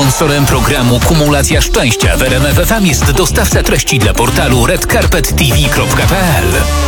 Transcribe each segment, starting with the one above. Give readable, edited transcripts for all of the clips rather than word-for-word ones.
Sponsorem programu Kumulacja Szczęścia w RMF FM jest dostawca treści dla portalu redcarpettv.pl.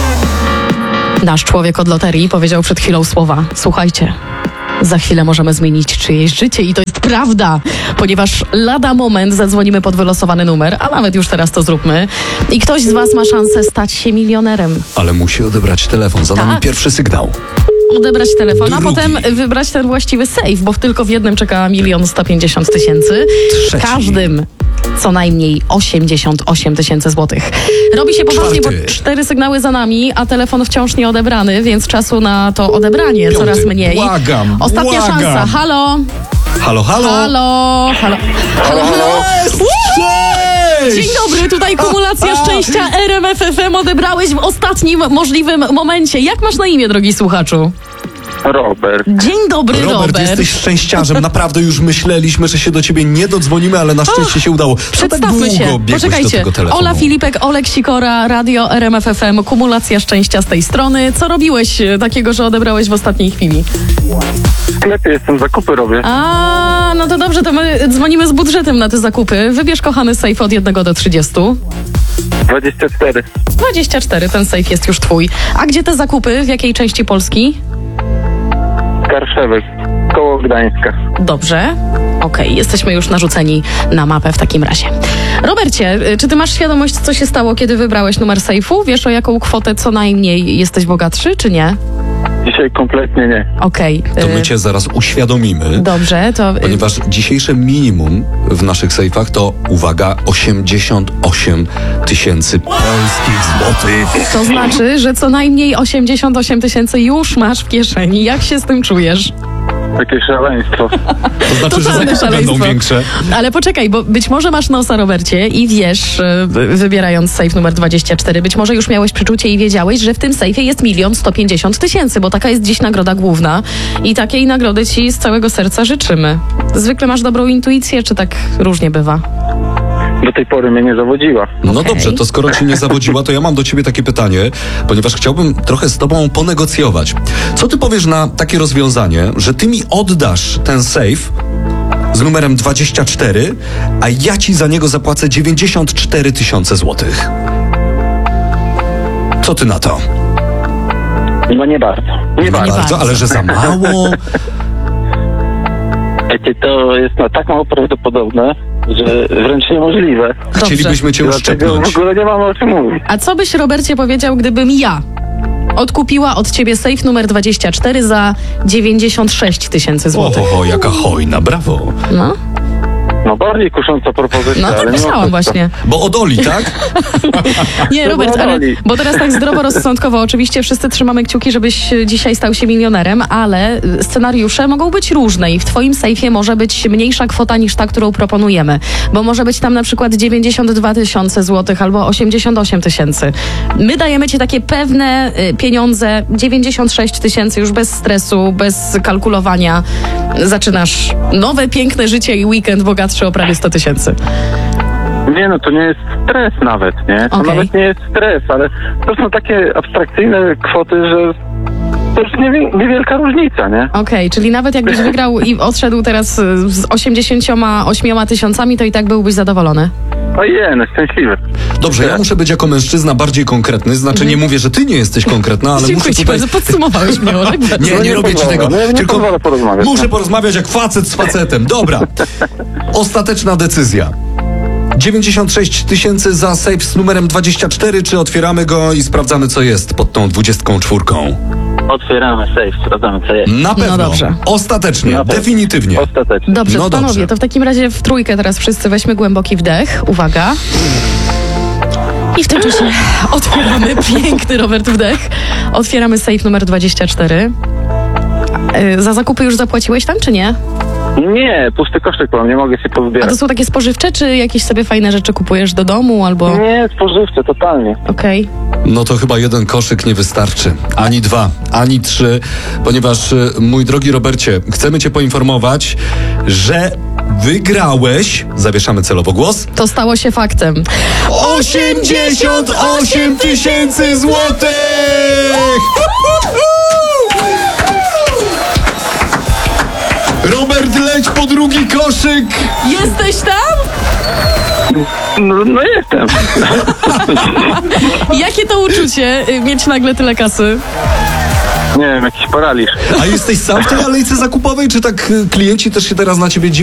Nasz człowiek od loterii powiedział przed chwilą słowa: słuchajcie, za chwilę możemy zmienić czyjeś życie i to jest prawda, ponieważ lada moment zadzwonimy pod wylosowany numer, a nawet już teraz to zróbmy i ktoś z was ma szansę stać się milionerem. Ale musi odebrać telefon, za nami pierwszy sygnał. Odebrać telefon, a Drugi. potem wybrać ten właściwy safe, bo tylko w jednym czeka 1 150 000. Trzeci. Każdym co najmniej 88 000 złotych. Robi się poważnie, bo Czwarty. 4 sygnały za nami, a telefon wciąż nie odebrany, więc czasu na to odebranie Piąty. coraz mniej. Błagam, Ostatnia błagam. szansa. Halo? Halo, halo? Halo? Halo? Halo? Halo? Cześć! Dzień dobry, tutaj kumulacja szczęścia RMF FM odebrałeś w ostatnim możliwym momencie. Jak masz na imię, drogi słuchaczu? Robert. Dzień dobry, Robert, jesteś szczęściarzem. Naprawdę już myśleliśmy, że się do ciebie nie dodzwonimy, ale na szczęście się udało. Co tak Przedstawmy długo się. biegłeś do Poczekajcie. tego telefonu? Ola Filipek, Olek Sikora, Radio RMF FM, kumulacja szczęścia z tej strony. Co robiłeś takiego, że odebrałeś w ostatniej chwili? W sklepie jestem, zakupy robię. A, no to dobrze, to my dzwonimy z budżetem na te zakupy. Wybierz, kochany, safe od 1 do 30. 24. 24, ten safe jest już twój. A gdzie te zakupy? W jakiej części Polski? Karszewek. Koło Gdańska. Dobrze. Okej, jesteśmy już narzuceni na mapę w takim razie. Robercie, czy ty masz świadomość, co się stało, kiedy wybrałeś numer sejfu? Wiesz, o jaką kwotę co najmniej jesteś bogatszy, czy nie? Dzisiaj kompletnie nie. Okej. To my cię zaraz uświadomimy. Dobrze, to... Ponieważ dzisiejsze minimum w naszych sejfach to, uwaga, 88 000 polskich złotych. To znaczy, że co najmniej 88 000 już masz w kieszeni. Jak się z tym czujesz? Takie szaleństwo. To znaczy, że Totalne zakupy będą szaleństwo. większe. Ale poczekaj, bo być może masz nosa, Robercie, i wiesz, wybierając safe numer 24, być może już miałeś przeczucie i wiedziałeś, że w tym sejfie jest 1 150 000, bo taka jest dziś nagroda główna i takiej nagrody ci z całego serca życzymy. Zwykle masz dobrą intuicję, czy tak różnie bywa? Do tej pory mnie nie zawodziła. No Okej. dobrze, to skoro cię nie zawodziła, to ja mam do ciebie takie pytanie, ponieważ chciałbym trochę z tobą ponegocjować. Co ty powiesz na takie rozwiązanie, że ty mi oddasz ten safe z numerem 24, a ja ci za niego zapłacę 94 000 złotych? Co ty na to? No nie bardzo. Nie bardzo. bardzo. Ale że za mało? Wiecie, to jest tak mało prawdopodobne, że wręcz niemożliwe. Chcielibyśmy cię Dlatego uszczepnąć. w ogóle nie mamy o czym mówić. A co byś, Robercie, powiedział, gdybym ja odkupiła od ciebie safe numer 24 za 96 000 złotych? O, jaka hojna, brawo. No, No bardziej kusząca propozycja, no ale tak nie ma myślałam co. właśnie. Bo od Oli, tak? Nie, To Robert, było ale, boli. bo teraz tak zdroworozsądkowo, oczywiście wszyscy trzymamy kciuki, żebyś dzisiaj stał się milionerem, ale scenariusze mogą być różne i w twoim sejfie może być mniejsza kwota niż ta, którą proponujemy, bo może być tam na przykład 92 000 złotych albo 88 000. My dajemy ci takie pewne pieniądze, 96 000 już bez stresu, bez kalkulowania. Zaczynasz nowe, piękne życie i weekend bogatszy o prawie 100 000. Nie, no to nie jest stres nawet, nie? To Okej. nawet nie jest stres, ale to są takie abstrakcyjne kwoty, że to już niewielka różnica, nie? Okej, czyli nawet jakbyś wygrał i odszedł teraz z 88 000, to i tak byłbyś zadowolony. Ojej, no szczęśliwy. Dobrze, ja muszę być jako mężczyzna bardziej konkretny, znaczy nie mówię, że ty nie jesteś konkretna, ale Dziękuję muszę ci tutaj... bardzo, podsumowałeś mnie, Olek. Nie, No nie nie robię ci pozwolę, tego. no ja nie pozwolę porozmawiać, Muszę no. porozmawiać jak facet z facetem. Dobra. Ostateczna decyzja. 96 000 za safe z numerem 24, czy otwieramy go i sprawdzamy, co jest pod tą 24? Otwieramy safe, sprawdzamy co jest. Na pewno. No dobrze. Ostatecznie, Na pewno. definitywnie. Ostatecznie. Dobrze, No panowie, dobrze. to w takim razie w trójkę teraz wszyscy weźmy głęboki wdech. Uwaga. I w tym czasie otwieramy piękny, Robert, wdech. Otwieramy safe numer 24. Za zakupy już zapłaciłeś tam, czy nie? Nie, pusty koszyk mam, nie mogę się A pozbierać. to są takie spożywcze, czy jakieś sobie fajne rzeczy kupujesz do domu, albo... Nie, spożywcze, totalnie. Okej. No to chyba jeden koszyk nie wystarczy. Ani 2, ani 3, ponieważ, mój drogi Robercie, chcemy cię poinformować, że wygrałeś, zawieszamy celowo głos, To stało się faktem. 88 000 złotych! Robert leć po drugi koszyk! Jesteś tam? No jestem. Jakie to uczucie mieć nagle tyle kasy? Nie wiem, jakiś paraliż. A jesteś sam w tej alejce zakupowej, czy tak klienci też się teraz na ciebie dziwią?